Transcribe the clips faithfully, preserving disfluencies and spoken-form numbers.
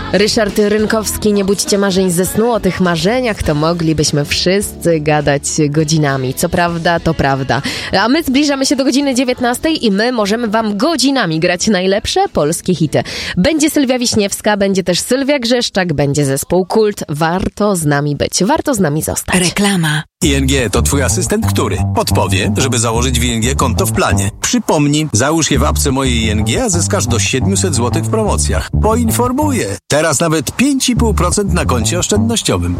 Ryszard Rynkowski, nie budźcie marzeń ze snu. O tych marzeniach to moglibyśmy wszyscy gadać godzinami. Co prawda, to prawda. A my zbliżamy się do godziny dziewiętnastej i my możemy wam godzinami grać najlepsze polskie hity. Będzie Sylwia Wiśniewska, będzie też Sylwia Grzeszczak, będzie zespół Kult. Warto z nami być, warto z nami zostać. Reklama. I N G to twój asystent, który podpowie, żeby założyć w I N G konto w planie. Przypomnij, załóż je w apce mojej I N G, a zyskasz do siedemset złotych w promocjach. Poinformuję. Teraz nawet pięć i pół procent na koncie oszczędnościowym.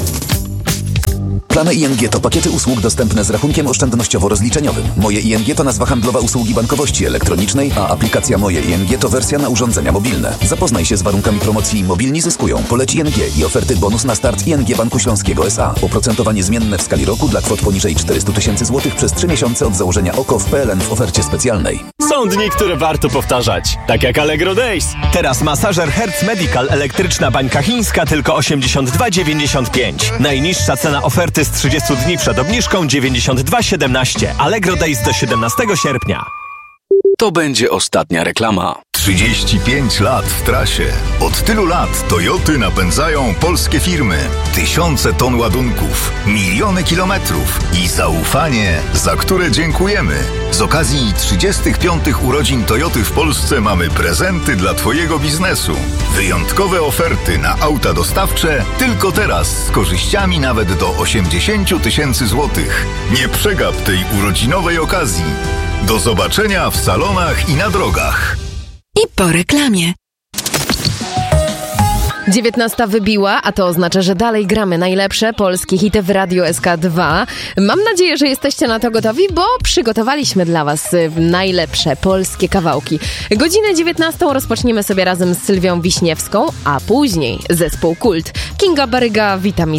Plany I N G to pakiety usług dostępne z rachunkiem oszczędnościowo-rozliczeniowym. Moje I N G to nazwa handlowa usługi bankowości elektronicznej, a aplikacja Moje I N G to wersja na urządzenia mobilne. Zapoznaj się z warunkami promocji Mobilni zyskują. Poleć I N G i oferty bonus na start I N G Banku Śląskiego S A. Oprocentowanie zmienne w skali roku dla kwot poniżej czterysta tysięcy złotych przez trzy miesiące od założenia O K O w P L N w ofercie specjalnej. Są dni, które warto powtarzać. Tak jak Allegro Days. Teraz masażer Hertz Medical elektryczna bańka chińska tylko osiemdziesiąt dwa dziewięćdziesiąt pięć. Najniższa cena oferty z trzydziestu dni przed obniżką dziewięćdziesiąt dwa siedemnaście. Allegro Days do siedemnastego sierpnia. To będzie ostatnia reklama. trzydzieści pięć lat w trasie. Od tylu lat Toyoty napędzają polskie firmy. Tysiące ton ładunków, miliony kilometrów i zaufanie, za które dziękujemy. Z okazji trzydziestych piątych urodzin Toyoty w Polsce mamy prezenty dla twojego biznesu. Wyjątkowe oferty na auta dostawcze tylko teraz z korzyściami nawet do osiemdziesiąt tysięcy złotych. Nie przegap tej urodzinowej okazji. Do zobaczenia w salonach i na drogach. I po reklamie. dziewiętnasta wybiła, a to oznacza, że dalej gramy najlepsze polskie hity w Radiu S K dwa. Mam nadzieję, że jesteście na to gotowi, bo przygotowaliśmy dla was najlepsze polskie kawałki. Godzinę dziewiętnastą rozpoczniemy sobie razem z Sylwią Wiśniewską, a później zespół Kult. Kinga Baryga, witam i